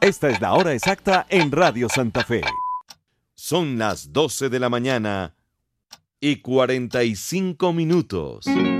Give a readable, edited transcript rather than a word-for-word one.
Esta es la hora exacta en Radio Santa Fe. Son las 12 de la mañana y 45 minutos.